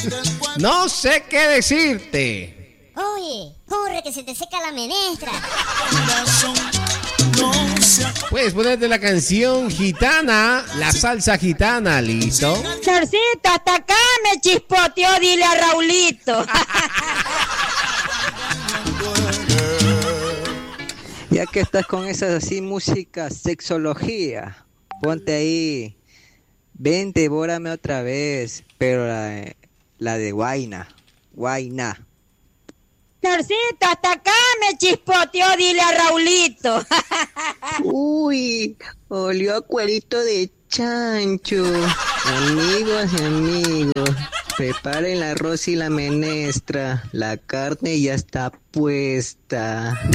No sé qué decirte. Oye, corre que se te seca la menestra. Puedes ponerte la canción gitana, la salsa gitana, ¿listo? Charcito, hasta acá me chispoteó, dile a Raulito. Ya que estás con esas así música, sexología, ponte ahí, ven, devórame otra vez, pero la de Guaina. Charcito, hasta acá me chispoteó, dile a Raulito. Uy, olió a cuerito de chancho. Amigos y amigos, preparen el arroz y la menestra, la carne ya está puesta.